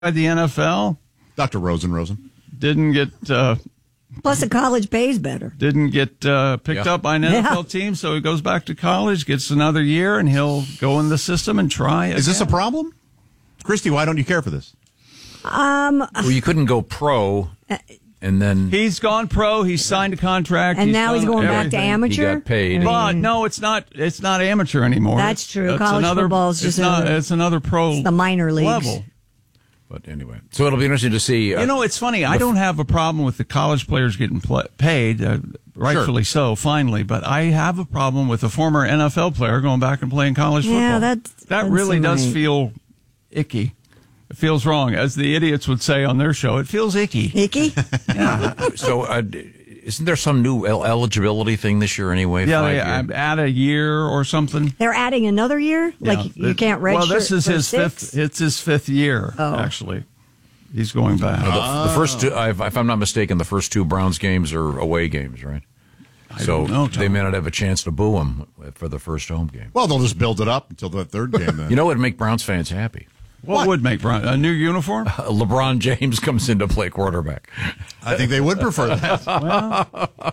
by the NFL. Dr. Rosen. Didn't get... Plus, the college pays better. Didn't get picked up by an NFL team, so he goes back to college, gets another year, and he'll go in the system and try again. Is this a problem? Christy, why don't you care for this? Well, you couldn't go pro, and then... He's gone pro, he's signed a contract. And now he's going back to amateur? He got paid. But no, it's not amateur anymore. That's true. College football is just it's another pro the minor leagues level. But anyway, so it'll be interesting to see. It's funny. I don't have a problem with the college players getting paid, rightfully so, finally. But I have a problem with a former NFL player going back and playing college football. Yeah, that really does feel icky. It feels wrong. As the idiots would say on their show, it feels icky. Icky? Yeah. So isn't there some new eligibility thing this year anyway? Yeah, add a year or something. They're adding another year? Yeah. Like you can't redshirt. Well, this is his 6? fifth. It's his 5th year, actually. He's going back. The first two, if I'm not mistaken, the first 2 Browns games are away games, right? I don't know, they may not have a chance to boo him for the first home game. Well, they'll just build it up until the 3rd game then. You know what would make Browns fans happy? What would make Brown a new uniform? LeBron James comes in to play quarterback. I think they would prefer that. Well,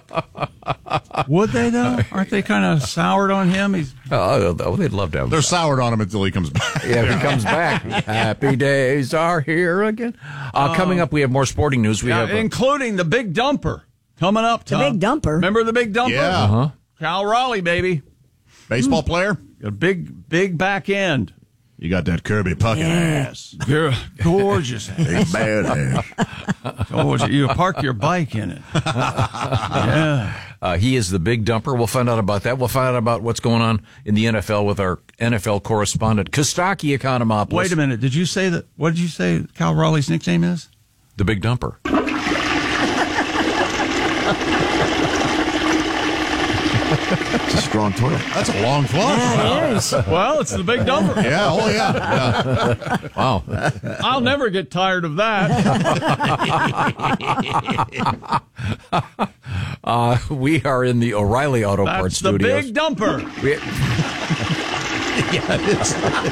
would they though? Aren't they kind of soured on him? They'd love to have him. They're soured on him until he comes back. Yeah, if he comes back. Happy days are here again. Coming up, we have more sporting news. We have including the big dumper coming up. Tom. The big dumper. Remember the big dumper? Yeah. Cal Raleigh, baby. Baseball player. A big back end. You got that Kirby Puckett ass. Gorgeous ass. Big bad ass. Gorgeous. You park your bike in it. Yeah. He is the big dumper. We'll find out about that. We'll find out about what's going on in the NFL with our NFL correspondent, Kostaki Economopoulos. Wait a minute. Did you say that? What did you say Cal Raleigh's nickname is? The big dumper. It's a strong toilet. That's a long flush. Yeah, it is. Well, it's the big dumper. Yeah, yeah. Wow. I'll never get tired of that. We are in the O'Reilly Auto Parts Studios. That's the big dumper. Yeah, it is.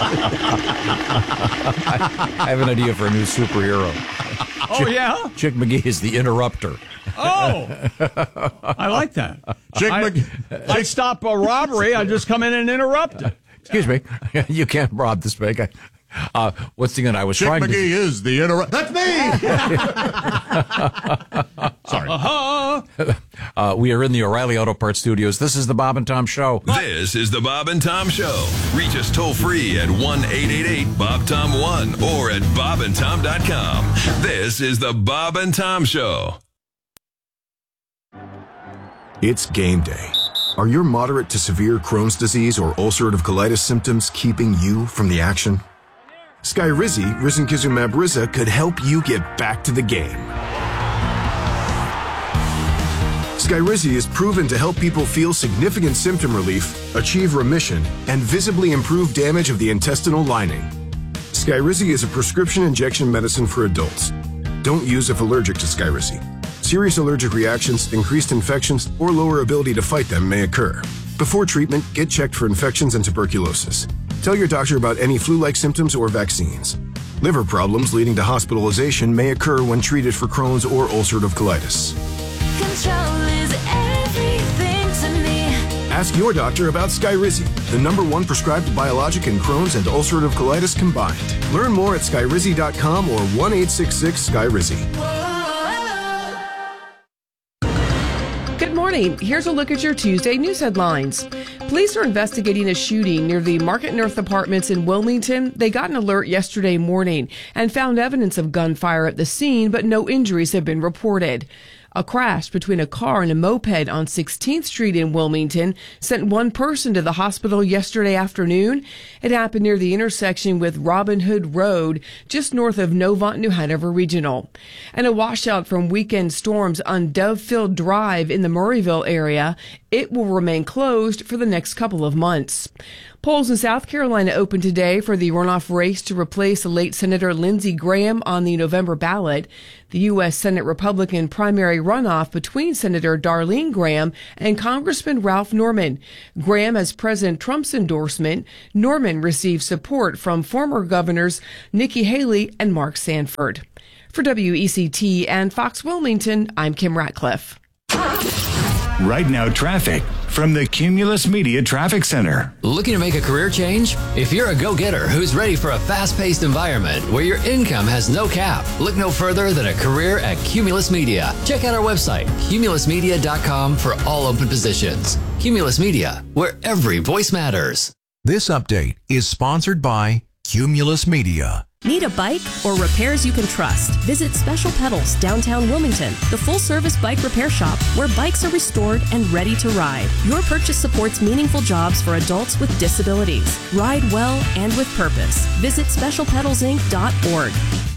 I have an idea for a new superhero. Yeah? Chick McGee is the interrupter. Oh, I like that. I stop a robbery. I just come in and interrupt it. Excuse me. You can't rob this bank. Once again, I was Chick trying McGee is the interrupter. That's me! Sorry. We are in the O'Reilly Auto Parts Studios. This is the Bob and Tom Show. This is the Bob and Tom Show. Reach us toll free at 1-888-BOB-TOM-1 or at bobandtom.com. This is the Bob and Tom Show. It's game day. Are your moderate to severe Crohn's disease or ulcerative colitis symptoms keeping you from the action? Skyrizi, risankizumab Riza, could help you get back to the game. Skyrizi is proven to help people feel significant symptom relief, achieve remission, and visibly improve damage of the intestinal lining. Skyrizi is a prescription injection medicine for adults. Don't use if allergic to Skyrizi. Serious allergic reactions, increased infections, or lower ability to fight them may occur. Before treatment, get checked for infections and tuberculosis. Tell your doctor about any flu-like symptoms or vaccines. Liver problems leading to hospitalization may occur when treated for Crohn's or ulcerative colitis. Control is everything to me. Ask your doctor about Skyrizi, the #1 prescribed biologic in Crohn's and ulcerative colitis combined. Learn more at skyrizi.com or 1-866-SKYRIZI. Good morning. Here's a look at your Tuesday news headlines. Police are investigating a shooting near the Market North Apartments in Wilmington. They got an alert yesterday morning and found evidence of gunfire at the scene, but no injuries have been reported. A crash between a car and a moped on 16th Street in Wilmington sent one person to the hospital yesterday afternoon. It happened near the intersection with Robin Hood Road, just north of Novant, New Hanover Regional. And a washout from weekend storms on Dovefield Drive in the Murrayville area. It will remain closed for the next couple of months. Polls in South Carolina open today for the runoff race to replace late Senator Lindsey Graham on the November ballot. The U.S. Senate Republican primary runoff between Senator Darlene Graham and Congressman Ralph Norman. Graham has President Trump's endorsement. Norman received support from former governors Nikki Haley and Mark Sanford. For WECT and Fox Wilmington, I'm Kim Ratcliffe. Right now, traffic from the Cumulus Media Traffic Center. Looking to make a career change? If you're a go-getter who's ready for a fast-paced environment where your income has no cap, look no further than a career at Cumulus Media. Check out our website, cumulusmedia.com, for all open positions. Cumulus Media, where every voice matters. This update is sponsored by Cumulus Media. Need a bike or repairs you can trust? Visit Special Pedals, downtown Wilmington, the full-service bike repair shop where bikes are restored and ready to ride. Your purchase supports meaningful jobs for adults with disabilities. Ride well and with purpose. Visit specialpedalsinc.org.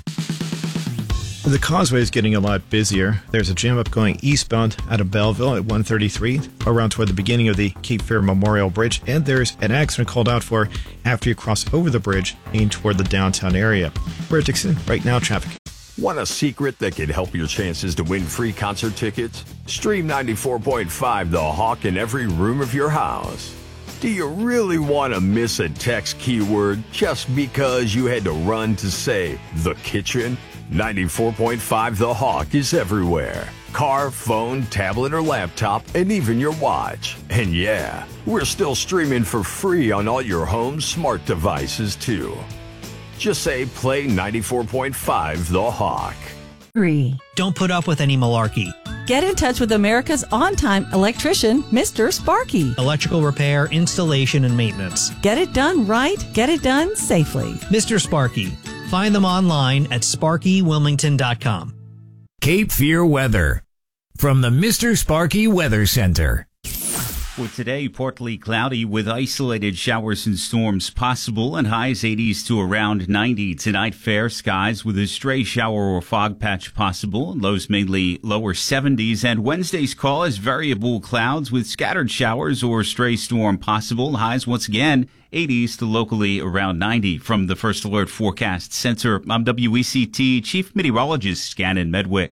The causeway is getting a lot busier. There's a jam up going eastbound out of Belleville at 133, around toward the beginning of the Cape Fear Memorial Bridge, and there's an accident called out for after you cross over the bridge aimed toward the downtown area. We're at Dixon. Right now, traffic. Want a secret that could help your chances to win free concert tickets? Stream 94.5 The Hawk in every room of your house. Do you really want to miss a text keyword just because you had to run to say the kitchen? 94.5 The Hawk is everywhere. Car, phone, tablet, or laptop, and even your watch. And yeah, we're still streaming for free on all your home smart devices too. Just say play 94.5 The Hawk. Don't put up with any malarkey. Get in touch with America's on-time electrician, Mr. Sparky. Electrical repair, installation, and maintenance. Get it done right, get it done safely. Mr. Sparky. Find them online at sparkywilmington.com. Cape Fear weather from the Mr. Sparky Weather Center. For today, partly cloudy with isolated showers and storms possible and highs 80s to around 90. Tonight, fair skies with a stray shower or fog patch possible. Lows mainly lower 70s. And Wednesday's call is variable clouds with scattered showers or stray storm possible. Highs once again 80s to locally around 90. From the First Alert Forecast Center, I'm WECT Chief Meteorologist Shannon Medwick.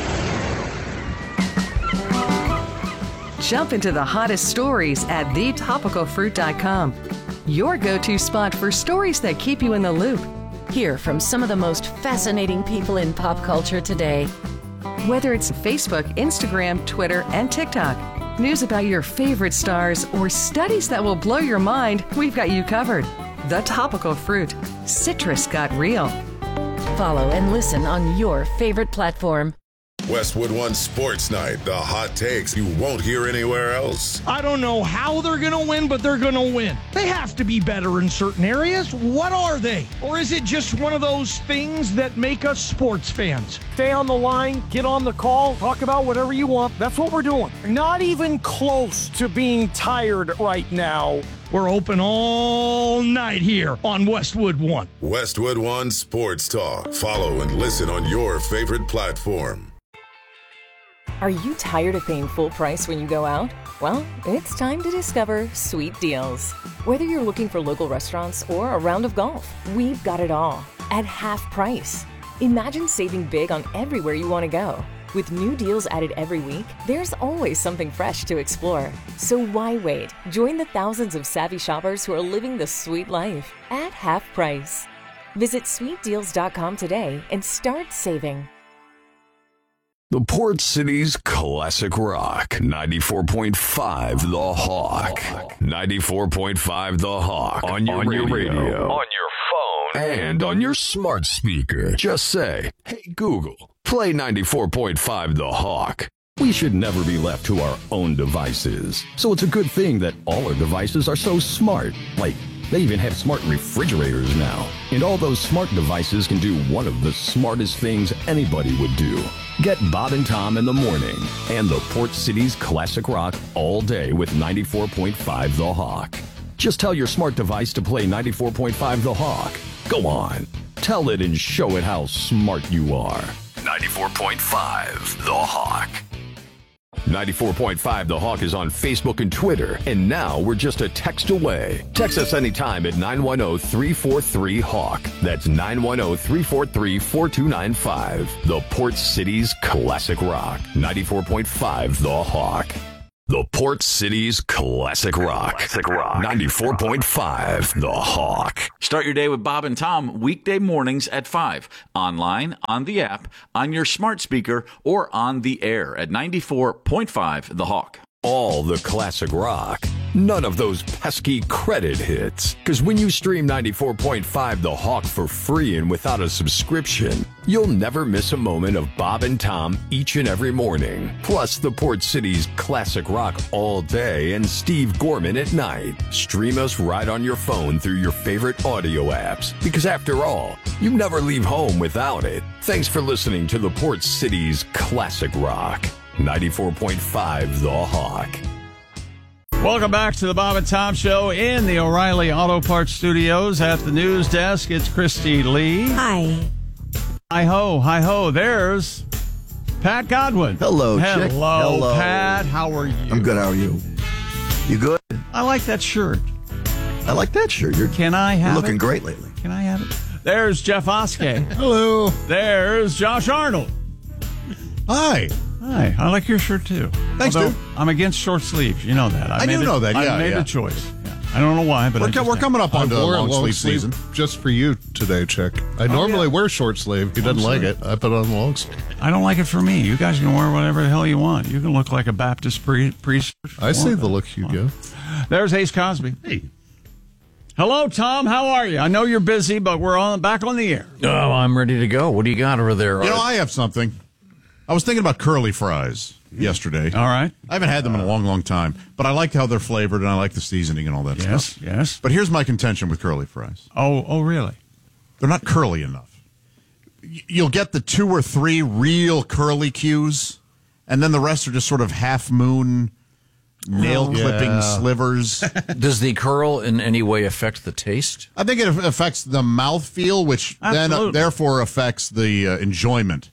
Jump into the hottest stories at thetopicalfruit.com. Your go-to spot for stories that keep you in the loop. Hear from some of the most fascinating people in pop culture today. Whether it's Facebook, Instagram, Twitter, and TikTok, news about your favorite stars, or studies that will blow your mind, we've got you covered. The Topical Fruit. Citrus got real. Follow and listen on your favorite platform. Westwood One Sports Night, the hot takes you won't hear anywhere else. I don't know how they're going to win, but they're going to win. They have to be better in certain areas. What are they? Or is it just one of those things that make us sports fans? Stay on the line, get on the call, talk about whatever you want. That's what we're doing. Not even close to being tired right now. We're open all night here on Westwood One. Westwood One Sports Talk. Follow and listen on your favorite platform. Are you tired of paying full price when you go out? Well, it's time to discover Sweet Deals. Whether you're looking for local restaurants or a round of golf, we've got it all at half price. Imagine saving big on everywhere you want to go. With new deals added every week, there's always something fresh to explore. So why wait? Join the thousands of savvy shoppers who are living the sweet life at half price. Visit sweetdeals.com today and start saving. The Port City's classic rock, 94.5 The Hawk. 94.5 The Hawk. On your radio. On your phone. And on your smart speaker. Just say, hey Google, play 94.5 The Hawk. We should never be left to our own devices. So it's a good thing that all our devices are so smart. Like, they even have smart refrigerators now. And all those smart devices can do one of the smartest things anybody would do. Get Bob and Tom in the morning and the Port City's classic rock all day with 94.5 The Hawk. Just tell your smart device to play 94.5 The Hawk. Go on. Tell it and show it how smart you are. 94.5 The Hawk. 94.5 The Hawk is on Facebook and Twitter, and now we're just a text away. Text us anytime at 910-343-HAWK. That's 910-343-4295. The Port City's classic rock. 94.5 The Hawk. The Port City's classic rock. 94.5 The Hawk. Start your day with Bob and Tom weekday mornings at 5. Online, on the app, on your smart speaker, or on the air at 94.5 The Hawk. All the classic rock. None of those pesky credit hits. Because when you stream 94.5 The Hawk for free and without a subscription, you'll never miss a moment of Bob and Tom each and every morning. Plus the Port City's classic rock all day and Steve Gorman at night. Stream us right on your phone through your favorite audio apps. Because after all, you never leave home without it. Thanks for listening to the Port City's classic rock. 94.5 The Hawk. Welcome back to the Bob and Tom Show in the O'Reilly Auto Parts Studios. At the news desk, it's Christy Lee. Hi. Hi-ho, hi-ho. There's Pat Godwin. Hello, Chick. Hello, Pat. How are you? I'm good. How are you? You good? I like that shirt. I like that shirt. Can I have You're looking it? great lately. Can I have it? There's Jeff Oskey. Hello. There's Josh Arnold. Hi. Hi. I like your shirt, too. Thanks, Although, dude. I'm against short sleeves. You know that. I do know that, yeah. I made yeah. the choice. Yeah. I don't know why, but we're coming up on the long sleeve season. Just for you today, Chick. I normally wear short sleeve. He doesn't like it. I put on long sleeve. I don't like it for me. You guys can wear whatever the hell you want. You can look like a Baptist priest. I see the look you give. There's Ace Cosby. Hey. Hello, Tom. How are you? I know you're busy, but we're back on the air. Oh, I'm ready to go. What do you got over there? You know, I have something. I was thinking about curly fries yesterday. All right. I haven't had them in a long, long time, but I like how they're flavored and I like the seasoning and all that stuff. Yes. But here's my contention with curly fries. Oh, really? They're not curly enough. You'll get the 2 or 3 real curly cues, and then the rest are just sort of half-moon nail-clipping slivers. Does the curl in any way affect the taste? I think it affects the mouthfeel, which then therefore affects the enjoyment.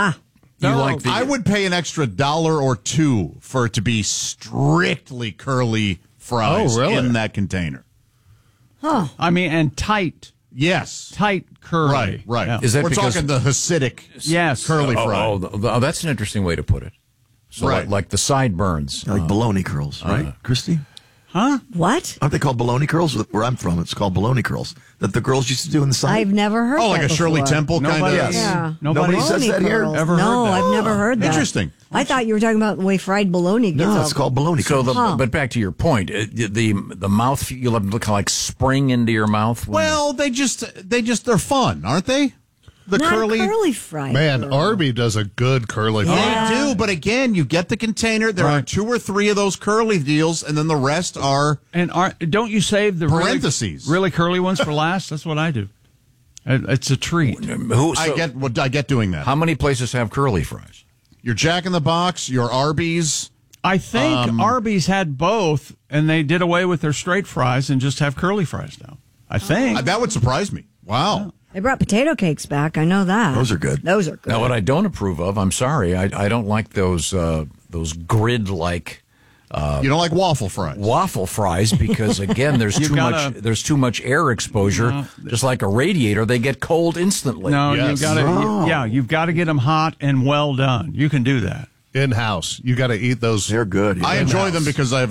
I would pay an extra $1 or $2 for it to be strictly curly fries in that container. Huh. I mean, and tight. Yes. Tight curly. Right. Yeah. Is that We're talking the Hasidic curly fry. Oh, that's an interesting way to put it. So like the sideburns. Like bologna curls, right, Christy? Huh? What? Aren't they called bologna curls? Where I'm from, it's called bologna curls. That the girls used to do in the side? I've never heard that like a Shirley Temple kind of? Yes. Yeah. Nobody says that here? Ever no, heard that? I've never heard that. Interesting. I thought you were talking about the way fried bologna gets No, it's called bologna curls. But back to your point, the mouth, you'll have to look like spring into your mouth. Well, they're fun, aren't they? The Not curly fry. Man, Arby does a good curly fry. They do, but again, you get the container. There are 2 or 3 of those curly deals, and then the rest are don't you save the parentheses, really curly ones for last? That's what I do. It's a treat. I get doing that. How many places have curly fries? Your Jack in the Box, your Arby's. I think Arby's had both, and they did away with their straight fries and just have curly fries now. I think that would surprise me. Wow. They brought potato cakes back. I know that. Those are good. Those are good. Now, what I don't approve of, I'm sorry, I don't like those grid-like. You don't like waffle fries? Waffle fries because again, there's too much air exposure. Just like a radiator, they get cold instantly. No, you've got to get them hot and well done. You can do that in-house. You got to eat those. They're good. I enjoy them because I have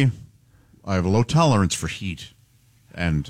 a low tolerance for heat, and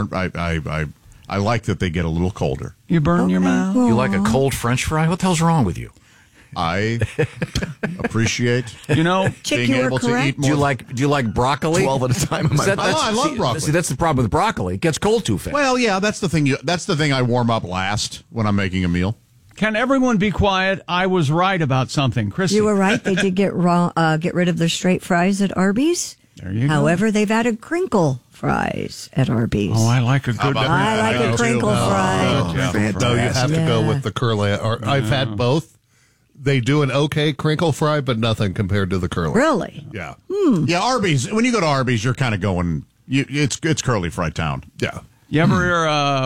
I like that they get a little colder. You burn your mouth. You like a cold French fry? What the hell's wrong with you? I appreciate Chick, being able to eat more. Do you like broccoli? 12 at a time. I love broccoli. See, that's the problem with broccoli. It gets cold too fast. Well, yeah, that's the thing. That's the thing I warm up last when I'm making a meal. Can everyone be quiet? I was right about something, Christy. You were right. They did get rid of their straight fries at Arby's. There you go. However, they've added crinkle fries at Arby's. Oh, I like a good. I like a crinkle fry. No, you have to go with the curly. I've had both. They do an okay crinkle fry, but nothing compared to the curly. Really? Yeah. Yeah, Arby's. When you go to Arby's, you're kind of going. It's curly fry town. Yeah. You ever hear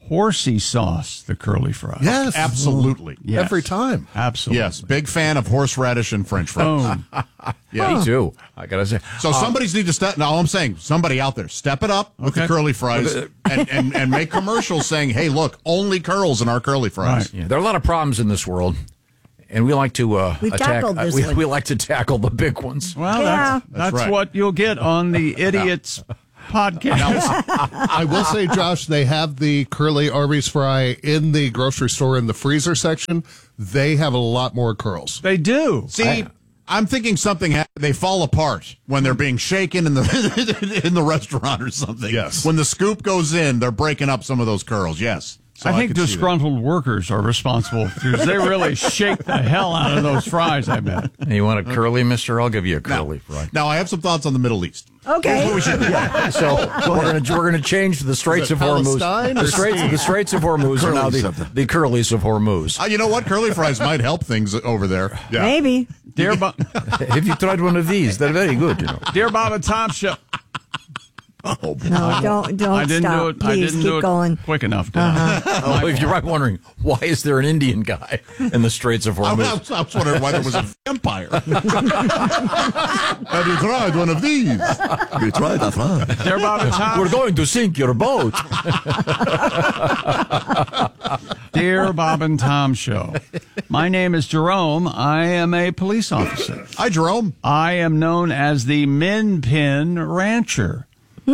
horsey sauce the curly fries. Yes, absolutely. Yes. Every time. Absolutely. Yes, big fan of horseradish and French fries. Me too. I gotta say. So somebody's need to step. Now, all I'm saying, somebody out there, step it up with the curly fries and make commercials saying, "Hey, look, only curls in our curly fries." Right. Yeah, there are a lot of problems in this world, and we like to attack. We like to tackle the big ones. Well, that's right. What you'll get on the Idiots podcast. I will say, Josh, they have the curly Arby's fry in the grocery store in the freezer section. They have a lot more curls. They do. See, I'm thinking they fall apart when they're being shaken in the restaurant or something. Yes. When the scoop goes in, they're breaking up some of those curls. Yes. So I think disgruntled workers are responsible because they really shake the hell out of those fries, I bet. You want a curly, mister? I'll give you a curly fry. Now, I have some thoughts on the Middle East. Okay. Here's what we should do. So we're gonna change the Straits of Hormuz. The Straits of Hormuz are now the curlies of Hormuz. You know what? Curly fries might help things over there. Yeah. Maybe. Have you tried one of these? They're very good, you know. Dear Bob and Tom Show. No, don't I didn't stop. do it. Please I didn't keep do it going. quick enough. If you're wondering, why is there an Indian guy in the Straits of Hormuz? I was wondering why there was a vampire. Have you tried one of these? You tried that, huh? Dear Bob and Tom. We're going to sink your boat. Dear Bob and Tom Show. My name is Jerome. I am a police officer. Hi, Jerome. I am known as the Min Pin Rancher.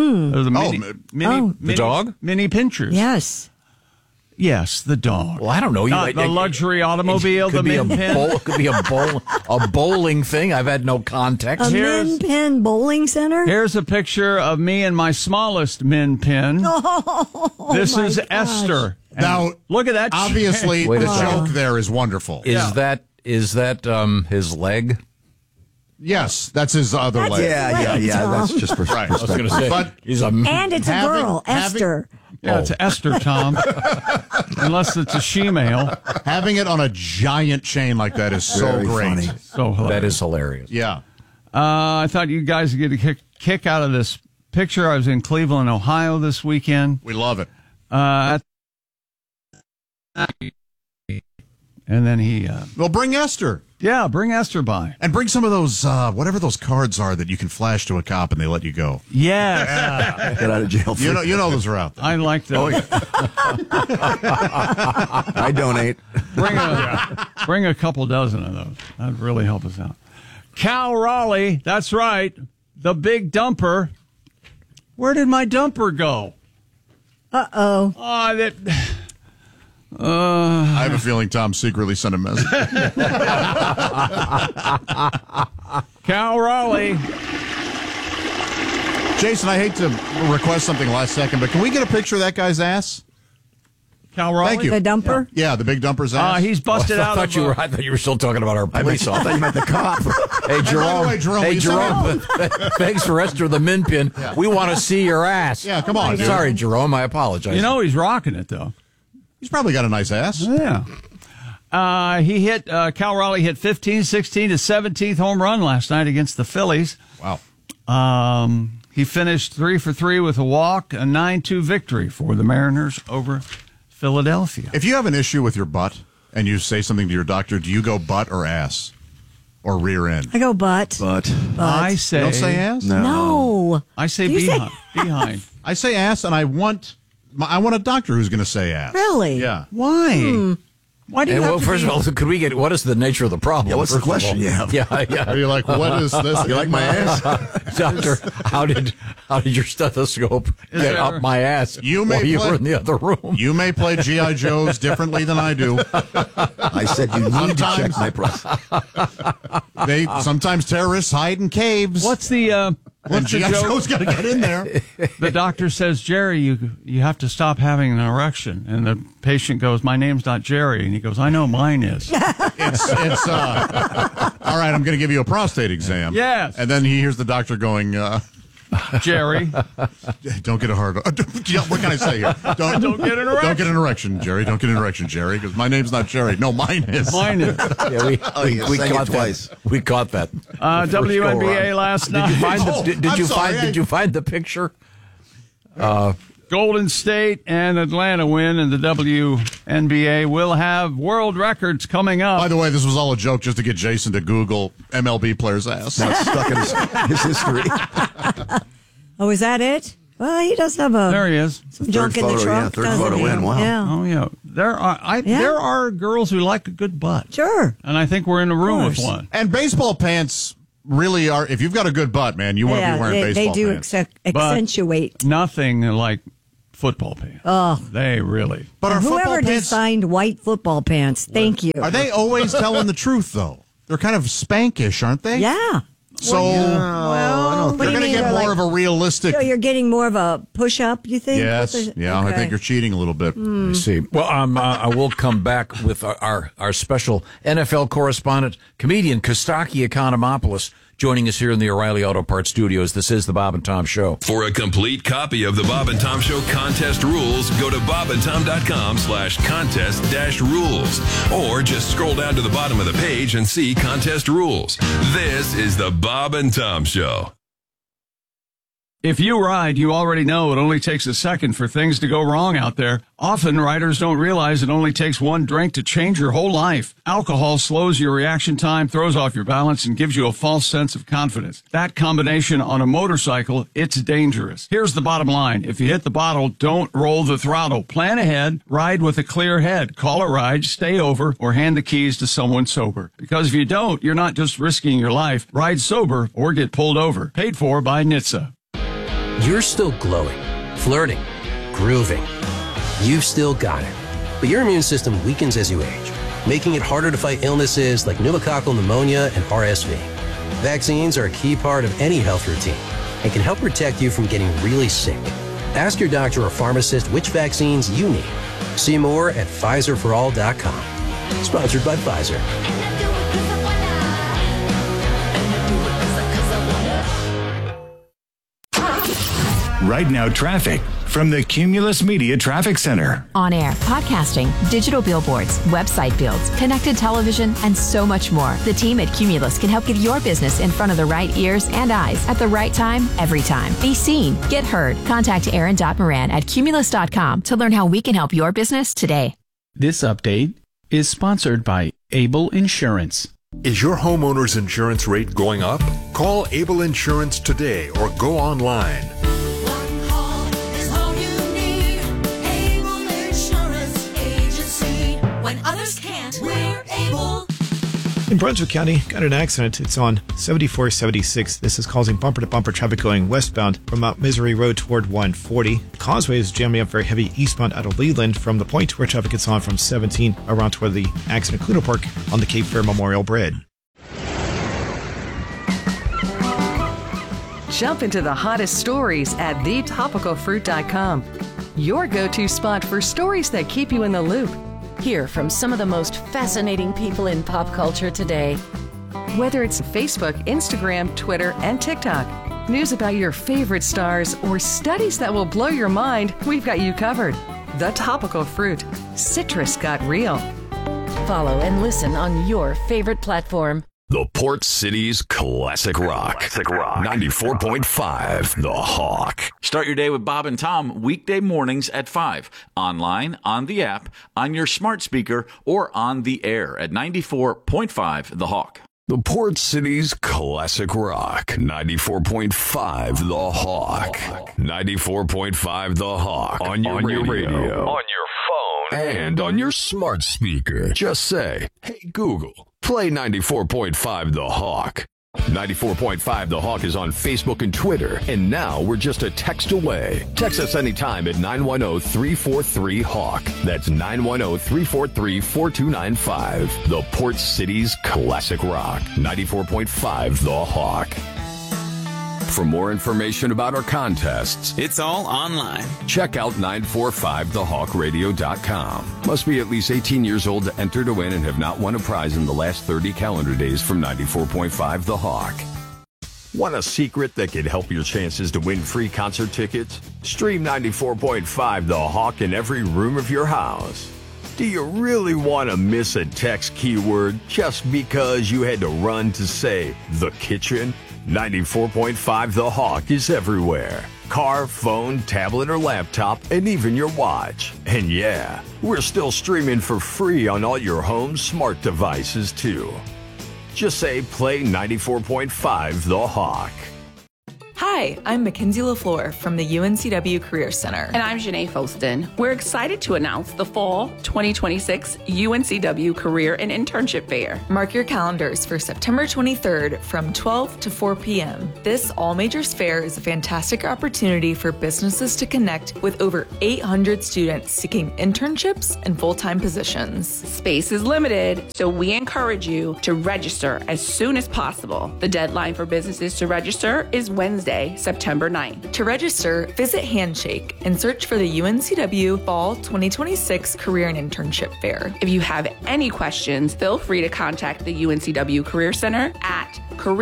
The dog? Mini pinchers. Yes. Yes, the dog. Well, I don't know. Not the luxury automobile, the Min Pin. It could be a bowling thing. I've had no context. A Min Pin bowling center? Here's a picture of me and my smallest Min Pin. Oh, this is gosh. Esther. And now, look at that. Obviously, the joke there is wonderful. Is that his leg? Yes, that's his other leg. Yeah. That's just for right. I was going to say, but and it's a girl, Esther. Yeah, it's Esther, Tom. Unless it's a she-male. Having it on a giant chain like that is so Very great. funny. So hilarious. That is hilarious. Yeah. I thought you guys would get a kick out of this picture. I was in Cleveland, Ohio this weekend. We love it. And then he... well, bring Esther. Yeah, bring Esther by. And bring some of those, whatever those cards are that you can flash to a cop and they let you go. Yes. Yeah. Get out of jail free. You know those are out there. I like those. I donate. Bring a couple dozen of those. That'd really help us out. Cal Raleigh, that's right. The big dumper. Where did my dumper go? Uh-oh. I have a feeling Tom secretly sent a message. Cal Raleigh. Jason, I hate to request something last second, but can we get a picture of that guy's ass? Cal Raleigh? Thank you. The dumper? Yeah, the big dumper's ass. He's busted out I thought you were still talking about our police officer. I thought you meant the cop. Hey, Jerome. Hey, Jerome. Thanks for Esther the Min Pin. Yeah. We want to see your ass. Yeah, come on, dude. Sorry, Jerome. I apologize. You know he's rocking it, though. He's probably got a nice ass. Yeah. Cal Raleigh hit 15, 16 to 17th home run last night against the Phillies. Wow. He finished 3 for 3 with a walk, a 9-2 victory for the Mariners over Philadelphia. If you have an issue with your butt and you say something to your doctor, do you go butt or ass? Or rear end? I go butt. Butt. I say... You don't say ass? No. I say behind. Behind. I say ass, and I want a doctor who's going to say ass. Really? Yeah. Why? Why do you have to first of all, could we get what is the nature of the problem? Yeah, what's the question you have? Yeah. Are you like, what is this? You like my ass? Doctor, how did your stethoscope get up my ass you while you were in the other room? You may play G.I. Joes differently than I do. I said you need to check my prostate. Sometimes terrorists hide in caves. What's the G.I. Joe's got to get in there. The doctor says, Jerry, you have to stop having an erection. And the patient goes, my name's not Jerry. And he goes, I know mine is. It's all right, I'm going to give you a prostate exam. Yes. And then he hears the doctor going, Jerry. Don't get a hard. What can I say here? Don't get an erection. Don't get an erection, Jerry. Don't get an erection, Jerry, because my name's not Jerry. No, mine is. Mine is. Yeah, we caught twice. We caught that. WNBA last night. Did you find the picture? Golden State and Atlanta win in the WNBA, we'll have world records coming up. By the way, this was all a joke just to get Jason to Google MLB player's ass. That's stuck in his history. Oh, is that it? Well, he does have a. There he is. Some junk in the trunk. Third photo in. Wow. Yeah. Oh yeah. There are girls who like a good butt. Sure. And I think we're in a room with one. And baseball pants really are. If you've got a good butt, man, you want to be wearing baseball pants. They do accentuate. But nothing like football pants. Oh, they really. But whoever designed white football pants, thank you. Are they always telling the truth though? They're kind of spankish, aren't they? Yeah. So well, they're going to get more of a realistic. So you're getting more of a push-up, you think? Yes. Yeah, okay. I think you're cheating a little bit. I see. Well, I will come back with our special NFL correspondent, comedian Kostaki Economopoulos, joining us here in the O'Reilly Auto Parts Studios. This is the Bob and Tom Show. For a complete copy of the Bob and Tom Show contest rules, go to bobandtom.com/contest-rules. Or just scroll down to the bottom of the page and see contest rules. This is the Bob and Tom Show. If you ride, you already know it only takes a second for things to go wrong out there. Often, riders don't realize it only takes one drink to change your whole life. Alcohol slows your reaction time, throws off your balance, and gives you a false sense of confidence. That combination on a motorcycle, it's dangerous. Here's the bottom line. If you hit the bottle, don't roll the throttle. Plan ahead, ride with a clear head. Call a ride, stay over, or hand the keys to someone sober. Because if you don't, you're not just risking your life. Ride sober or get pulled over. Paid for by NHTSA. You're still glowing, flirting, grooving. You've still got it. But your immune system weakens as you age, making it harder to fight illnesses like pneumococcal pneumonia and RSV. Vaccines are a key part of any health routine and can help protect you from getting really sick. Ask your doctor or pharmacist which vaccines you need. See more at PfizerForAll.com. Sponsored by Pfizer. Right Now Traffic from the Cumulus Media Traffic Center. On air, podcasting, digital billboards, website builds, connected television, and so much more. The team at Cumulus can help get your business in front of the right ears and eyes at the right time, every time. Be seen, get heard. Contact Aaron.Moran at Cumulus.com to learn how we can help your business today. This update is sponsored by Able Insurance. Is your homeowner's insurance rate going up? Call Able Insurance today or go online. In Brunswick County, got an accident. It's on 7476. This is causing bumper-to-bumper traffic going westbound from Mount Misery Road toward 140. The causeway is jamming up very heavy eastbound out of Leland from the point where traffic gets on from 17 around toward the accident Cluno Park on the Cape Fear Memorial Bridge. Jump into the hottest stories at thetopicalfruit.com. Your go-to spot for stories that keep you in the loop. Hear from some of the most fascinating people in pop culture today. Whether it's Facebook, Instagram, Twitter, and TikTok, news about your favorite stars, or studies that will blow your mind, we've got you covered. The Topical Fruit. Citrus got real. Follow and listen on your favorite platform. The Port City's Classic Rock. 94.5 The Hawk. Start your day with Bob and Tom weekday mornings at 5. Online, on the app, on your smart speaker, or on the air at 94.5 The Hawk. The Port City's Classic Rock. 94.5 The Hawk. 94.5 The Hawk. On your radio. On your phone. And on your smart speaker. Just say, hey, Google. Play 94.5 The Hawk. 94.5 The Hawk is on Facebook and Twitter, and now we're just a text away. Text us anytime at 910-343-HAWK. That's 910-343-4295. The Port City's Classic Rock. 94.5 The Hawk. For more information about our contests, it's all online. Check out 945thehawkradio.com. Must be at least 18 years old to enter to win and have not won a prize in the last 30 calendar days from 94.5 The Hawk. Want a secret that could help your chances to win free concert tickets? Stream 94.5 The Hawk in every room of your house. Do you really want to miss a text keyword just because you had to run to say the kitchen? 94.5 The Hawk is everywhere. car, phone, tablet, or laptop, and even your watch. And yeah, we're still streaming for free on all your home smart devices, too. Just say play 94.5 The Hawk. Hi, I'm Mackenzie LaFleur from the UNCW Career Center. And I'm Janae Foston. We're excited to announce the Fall 2026 UNCW Career and Internship Fair. Mark your calendars for September 23rd from 12 to 4 p.m. This all-majors fair is a fantastic opportunity for businesses to connect with over 800 students seeking internships and full-time positions. Space is limited, so we encourage you to register as soon as possible. The deadline for businesses to register is Wednesday, September 9th. To register, visit Handshake and search for the UNCW Fall 2026 Career and Internship Fair. If you have any questions, feel free to contact the UNCW Career Center at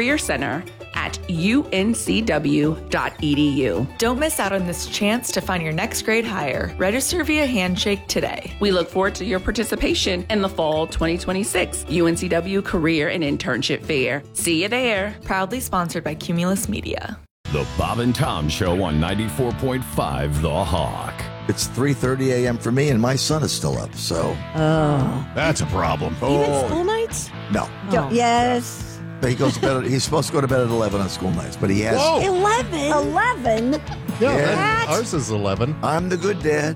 careercenter@uncw.edu. Don't miss out on this chance to find your next grade hire. Register via Handshake today. We look forward to your participation in the Fall 2026 UNCW Career and Internship Fair. See you there. Proudly sponsored by Cumulus Media. The Bob and Tom Show on 94.5 The Hawk. It's 3:30 a.m. for me, and my son is still up, so... Oh. That's a problem. Even school nights? No. Yes. He goes to bed. He's supposed to go to bed at 11 on school nights, but he has... Whoa. 11? 11? Yeah, ours is 11. I'm the good dad.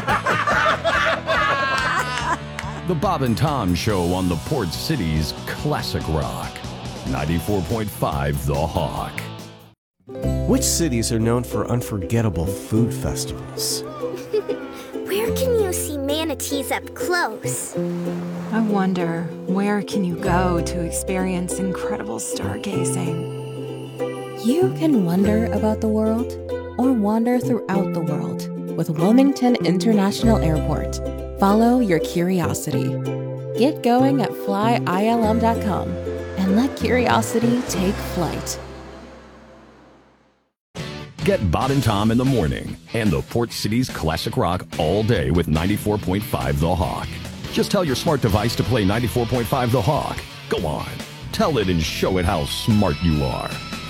The Bob and Tom Show on the Port City's Classic Rock. 94.5 The Hawk. Which cities are known for unforgettable food festivals? Where can you see manatees up close? I wonder, where can you go to experience incredible stargazing? You can wonder about the world or wander throughout the world with Wilmington International Airport. Follow your curiosity. Get going at flyilm.com and let curiosity take flight. Get Bob and Tom in the morning and the Port City's Classic Rock all day with 94.5 The Hawk. Just tell your smart device to play 94.5 The Hawk. Go on. Tell it and show it how smart you are.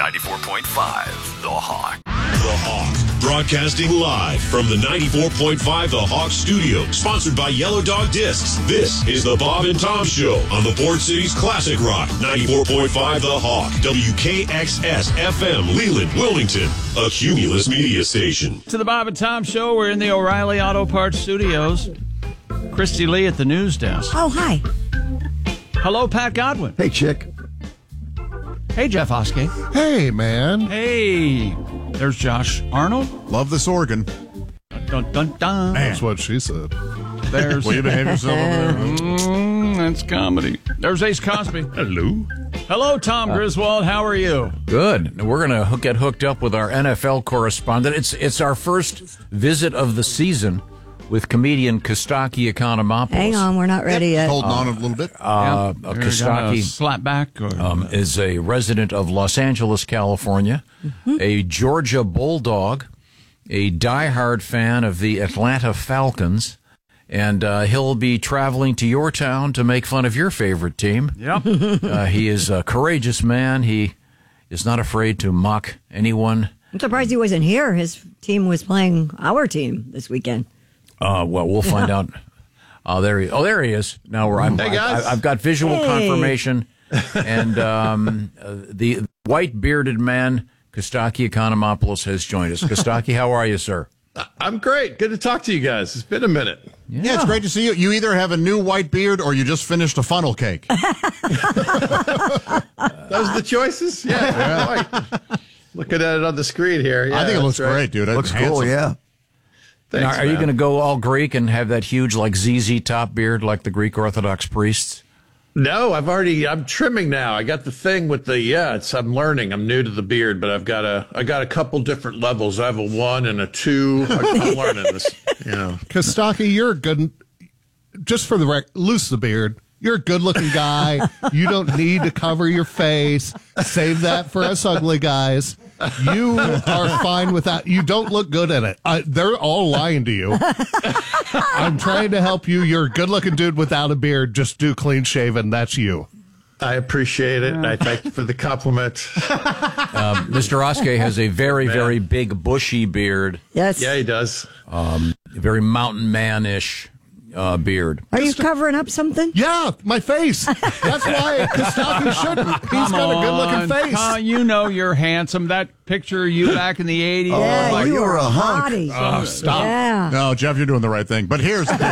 94.5 The Hawk. The Hawk, broadcasting live from the 94.5 The Hawk studio, sponsored by Yellow Dog Discs. This is the Bob and Tom Show on the Port City's Classic Rock, 94.5 The Hawk, WKXS FM, Leland, Wilmington, a Cumulus media station. To the Bob and Tom Show, we're in the O'Reilly Auto Parts studios. Christy Lee at the news desk. Oh, hi. Hello, Pat Godwin. Hey, chick. Hey, Jeff Oskey. Hey, man. Hey. There's Josh Arnold. Love this organ. Dun, dun, dun. That's what she said. There's... Will you behave yourself over there? That's comedy. There's Ace Cosby. Hello. Hello, Tom Griswold. How are you? Good. We're going to get hooked up with our NFL correspondent. It's our first visit of the season with comedian Kostaki Economopoulos. Hang on, we're not ready yet. Holding on a little bit. Kostaki slap back is a resident of Los Angeles, California, a Georgia Bulldog, a diehard fan of the Atlanta Falcons, and he'll be traveling to your town to make fun of your favorite team. Yep. He is a courageous man. He is not afraid to mock anyone. I'm surprised he wasn't here. His team was playing our team this weekend. Well, we'll find out. There he is. Now I've got visual confirmation, and the white bearded man Kostaki Economopoulos has joined us. Kostaki, how are you, sir? I'm great. Good to talk to you guys. It's been a minute. Yeah, it's great to see you. You either have a new white beard or you just finished a funnel cake. Those are the choices. Yeah. Looking at it on the screen here. Yeah, I think it looks great, dude. Looks cool. Yeah. Thanks, are you going to go all Greek and have that huge, like, ZZ Top beard like the Greek Orthodox priests? No, I'm trimming now. I got the thing with I'm learning. I'm new to the beard, but I got a couple different levels. I have a 1 and a 2. I'm learning this, Kostaki, you're good. Just for the record, loose the beard. You're a good-looking guy. You don't need to cover your face. Save that for us ugly guys. You are fine with that. You don't look good in it. They're all lying to you. I'm trying to help you. You're a good-looking dude without a beard. Just do clean-shaven. That's you. I appreciate it. I thank you for the compliment. Mr. Oskey has a very, very big, bushy beard. Yes. Yeah, he does. Very mountain man-ish beard. Are you covering up something? Yeah, my face. That's why Kostaki shouldn't. He's got a good-looking face. You know you're handsome. That picture of you back in the 80s. Yeah, you were a hunk. Oh, stop. Yeah. No, Jeff, you're doing the right thing. But here's the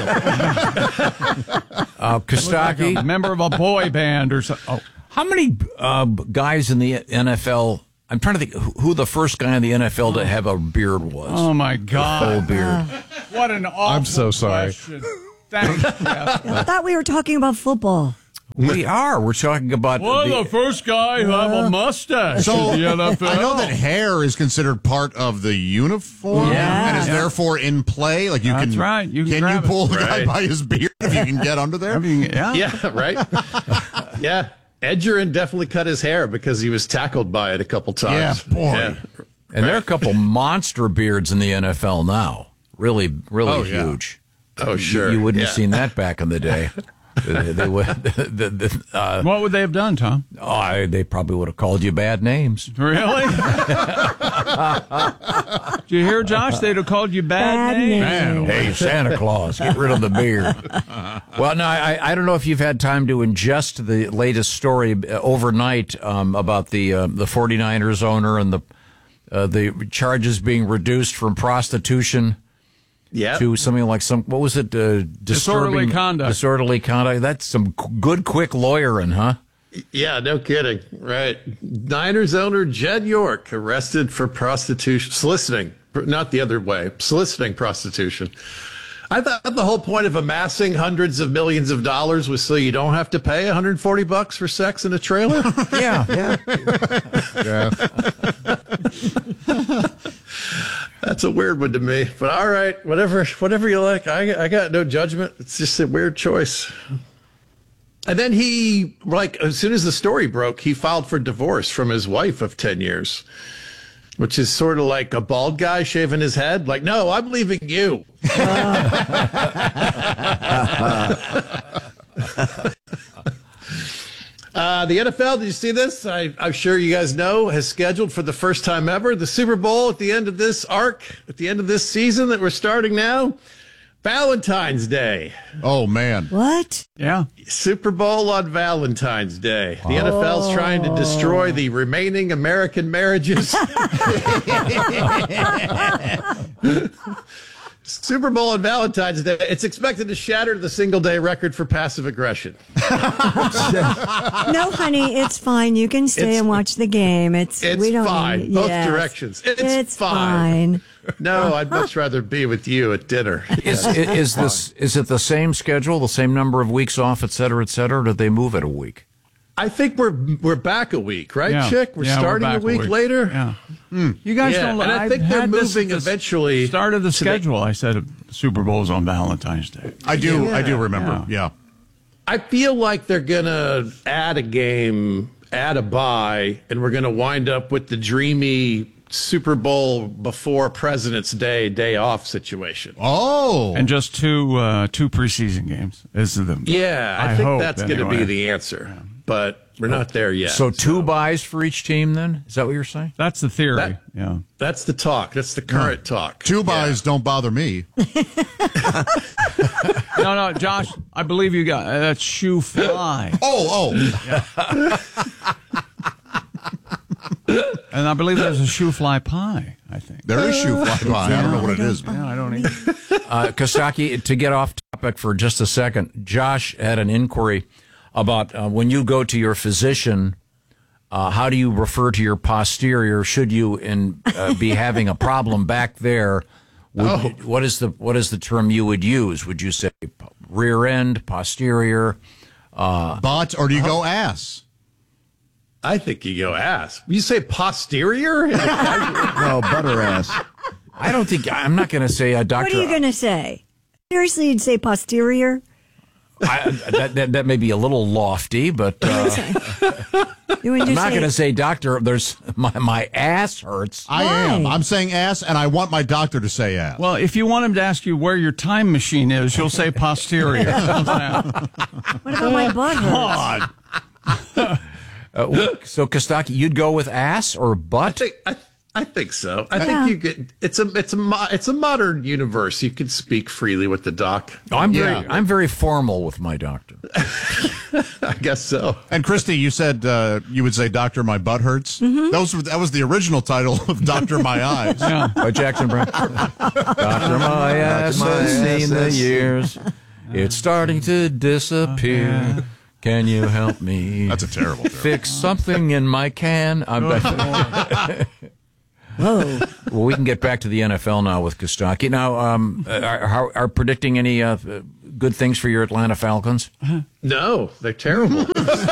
deal. Kostaki, like a member of a boy band or something. Oh. How many guys in the NFL? I'm trying to think who the first guy in the NFL to have a beard was. Oh, my God. Full beard. What an awful I'm so sorry. question. Thanks, Jeff. I thought we were talking about football. We are. We're talking about the first guy who have a mustache So in the NFL. I know that hair is considered part of the uniform and is therefore in play. Like you That's can, right. You can can grab you pull the it. guy Right. by his beard if you can get under there? Yeah, right. Yeah. Edgerrin definitely cut his hair because he was tackled by it a couple times. Yeah, boy. Yeah. And there are a couple monster beards in the NFL now. Really, really huge. Oh, sure. You wouldn't have seen that back in the day. They would. What would they have done, Tom? They probably would have called you bad names. Really? Did you hear, Josh? They'd have called you bad names. Hey, Santa Claus, get rid of the beard. Well, no, I don't know if you've had time to ingest the latest story overnight about the 49ers owner and the charges being reduced from prostitution to something like what was it? Disorderly conduct. Disorderly conduct. That's some good, quick lawyering, huh? Yeah, no kidding. Right. Niners owner Jed York arrested for prostitution, soliciting, not the other way, soliciting prostitution. I thought the whole point of amassing hundreds of millions of dollars was so you don't have to pay $140 for sex in a trailer. Yeah. That's a weird one to me, but all right, whatever you like. I got no judgment. It's just a weird choice. And then he, as soon as the story broke, he filed for divorce from his wife of 10 years, which is sort of like a bald guy shaving his head. Like, no, I'm leaving you. The NFL, did you see this? I'm sure you guys know, has scheduled for the first time ever the Super Bowl at the end of this arc, at the end of this season that we're starting now. Valentine's Day. Oh, man. What? Yeah. Super Bowl on Valentine's Day. The NFL's trying to destroy the remaining American marriages. Super Bowl on Valentine's Day. It's expected to shatter the single-day record for passive aggression. No, honey, it's fine. You can stay and watch the game. It's we don't fine. Need, Both yes. directions. It's fine. No, I'd much rather be with you at dinner. Is it the same schedule, the same number of weeks off, et cetera, or did they move it a week? I think we're back a week, right, Yeah. Chick? We're starting back a week later. Yeah. You guys don't. And I think they're moving eventually. Start of the schedule. I said Super Bowl's on Valentine's Day. I do remember. Yeah. I feel like they're gonna add a game, add a bye, and we're gonna wind up with the dreamy Super Bowl before President's Day off situation. Oh, and just two preseason games. Is the I think that's going to be the answer, but we're not there yet. So 2 buys for each team, then? Is that what you're saying? That's the theory. That's the talk. That's the current talk. 2 buys don't bother me. No, Josh, I believe you got that's shoe fly. And I believe there's a shoe fly pie, I think. There is shoe fly pie. I don't know what it is. Yeah, I don't either. Kostaki, to get off topic for just a second, Josh had an inquiry about when you go to your physician, how do you refer to your posterior? Should you be having a problem back there? What is the term you would use? Would you say rear end, posterior? Butt, or do you go ass? I think you go ass. You say posterior? No, butter ass. I'm not going to say a doctor. What are you going to say? Seriously, you'd say posterior? That may be a little lofty, but I'm not going to say, doctor, there's my ass hurts. I am. I'm saying ass, and I want my doctor to say ass. Well, if you want him to ask you where your time machine is, you'll say posterior. What about my butt hurts? God. So, Kostaki, you'd go with ass or butt? I think so. I think you could. It's a modern universe. You can speak freely with the doc. I'm very formal with my doctor. I guess so. And Christy, you said you would say, "Doctor, my butt hurts." Mm-hmm. That was the original title of "Doctor, My Eyes" by Jackson Brown. Doctor, my ass has seen the years. It's starting to disappear. Can you help me? That's a terrible. Fix something in my can. Whoa. Well, we can get back to the NFL now with Kostaki. Now, are predicting any good things for your Atlanta Falcons? No, they're terrible.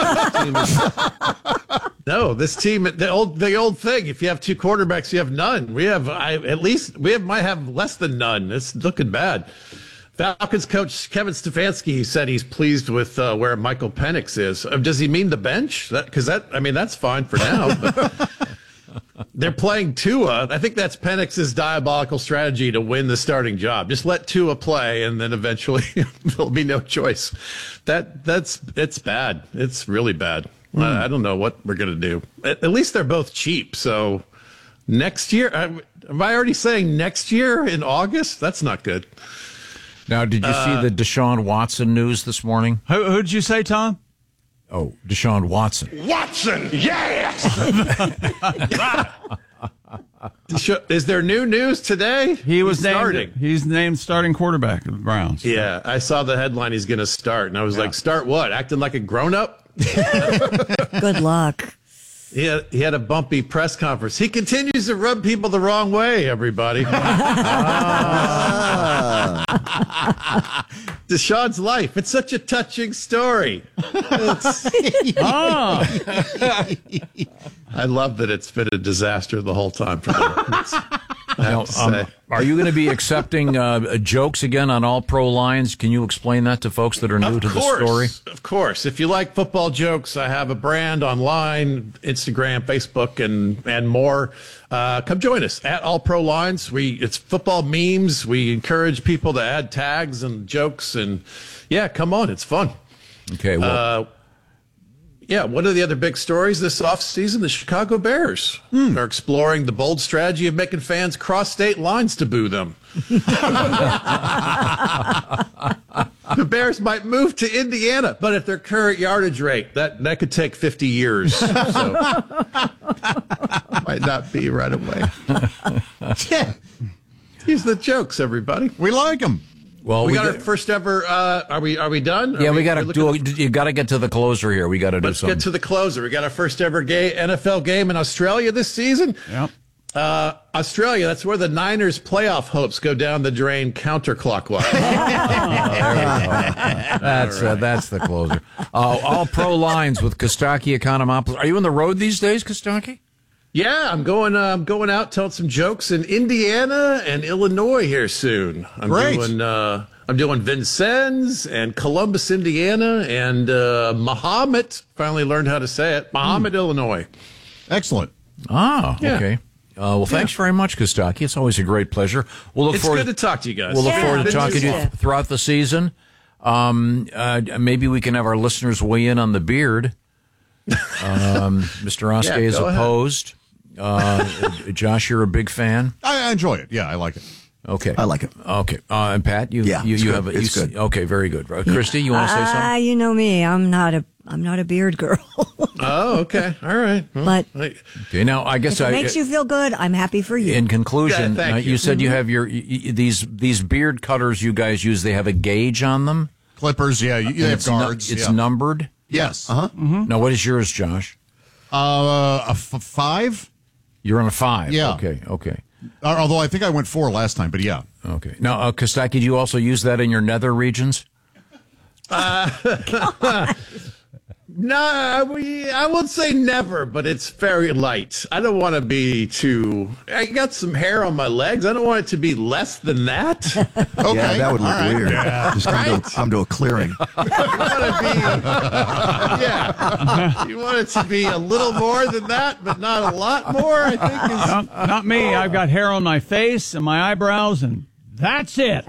This team, the old thing. If you have two quarterbacks, you have none. We might have less than none. It's looking bad. Falcons coach Kevin Stefanski said he's pleased with where Michael Penix is. Does he mean the bench? That's fine for now. But they're playing Tua. I think that's Penix's diabolical strategy to win the starting job. Just let Tua play, and then eventually there'll be no choice. It's bad. It's really bad. I don't know what we're gonna do. At least they're both cheap. So next year, am I already saying next year in August? That's not good. Now, did you see the Deshaun Watson news this morning? Who did you say, Tom? Oh, Deshaun Watson. Watson, yes! Is there new news today? He's named starting quarterback of the Browns. Yeah, I saw the headline he's going to start, and I was like, start what? Acting like a grown-up? Good luck. He had a bumpy press conference. He continues to rub people the wrong way, everybody. Deshaun's life. It's such a touching story. I love that it's been a disaster the whole time for them. Are you going to be accepting jokes again on All Pro Lines? Can you explain that to folks that are new to the story? Of course. If you like football jokes, I have a brand online, Instagram, Facebook, and more. Come join us at All Pro Lines. It's football memes. We encourage people to add tags and jokes, and come on, it's fun. Okay. Well, one of the other big stories this offseason, the Chicago Bears are exploring the bold strategy of making fans cross state lines to boo them. The Bears might move to Indiana, but at their current yardage rate, that could take 50 years. So might not be right away. Here's the jokes, everybody. We like them. Well, we got our first ever. Are we done? Yeah, we got to do. You got to get to the closer here. We got to do something. Let's get to the closer. We got our first ever NFL game in Australia this season. Yep. Australia. That's where the Niners' playoff hopes go down the drain counterclockwise. That's the closer. All Pro Lines with Kostaki Economopoulos. Are you on the road these days, Kostaki? Yeah, I'm going out telling some jokes in Indiana and Illinois here soon. I'm doing Vincennes and Columbus, Indiana, and Mahomet. Finally learned how to say it. Mahomet, Illinois. Excellent. Okay. Well, thanks very much, Kostaki. It's always a great pleasure. It's good to talk to you guys. We'll look forward to talking to you throughout the season. Maybe we can have our listeners weigh in on the beard. Mr. Oskey is opposed. Josh, you're a big fan. I enjoy it. Yeah, I like it. Okay, I like it. Okay, and Pat, you have it's good. Okay, very good. Christy, you want to say something? You know me. I'm not a beard girl. Oh, okay, all right. But okay, now I guess if it makes you feel good, I'm happy for you. In conclusion, you said you have these beard cutters you guys use. They have a gauge on them. Clippers, yeah. You have guards. It's numbered. Yes. Now, what is yours, Josh? A 5. You're on a 5. Yeah. Okay. Although I think I went 4 last time, but yeah. Okay. Now, Kostaki, do you also use that in your nether regions? No, I won't say never, but it's very light. I don't want to be too. I got some hair on my legs. I don't want it to be less than that. Okay, yeah, that would look weird. Yeah. Just come to a clearing. You want it to be a little more than that, but not a lot more. I think. Not me. I've got hair on my face and my eyebrows, and That's it.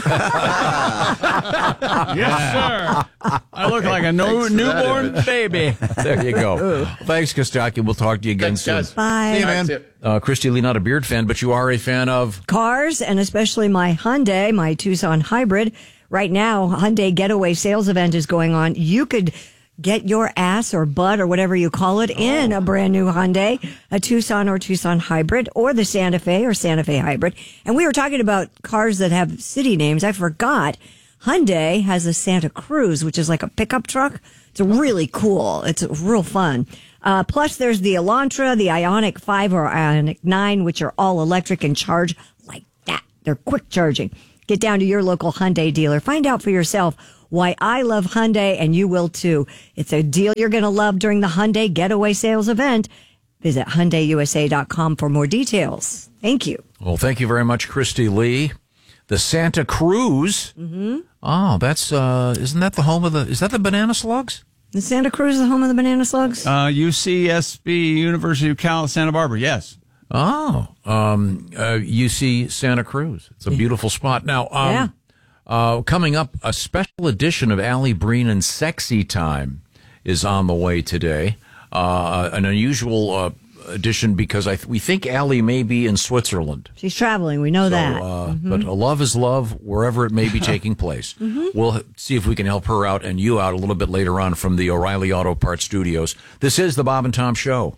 Yes, sir. I look like a newborn baby. There you go. Thanks, Kostaki. We'll talk to you again soon. Bye. See you, man. Christy Lee, not a beard fan, but you are a fan of cars, and especially my Hyundai, my Tucson hybrid. Right now, Hyundai Getaway Sales Event is going on. You could get your ass or butt or whatever you call it in a brand new Hyundai, a Tucson or Tucson hybrid, or the Santa Fe or Santa Fe hybrid. And we were talking about cars that have city names. I forgot. Hyundai has a Santa Cruz, which is like a pickup truck. It's really cool. It's real fun. Plus, there's the Elantra, the Ioniq 5 or Ioniq 9, which are all electric and charge like that. They're quick charging. Get down to your local Hyundai dealer. Find out for yourself why I love Hyundai, and you will too. It's a deal you're going to love during the Hyundai Getaway Sales Event. Visit HyundaiUSA.com for more details. Thank you. Well, thank you very much, Christy Lee. The Santa Cruz. Mm-hmm. Oh, that's isn't that the home of is that the Banana Slugs? The Santa Cruz is the home of the Banana Slugs? UCSB, University of Cal, Santa Barbara, yes. Oh, UC Santa Cruz. It's a beautiful spot. Now, coming up, a special edition of Allie Breen and Sexy Time is on the way today. An unusual edition because we think Allie may be in Switzerland. She's traveling. We know that. But love is love wherever it may be taking place. We'll see if we can help her out and you out a little bit later on from the O'Reilly Auto Parts Studios. This is the Bob and Tom Show.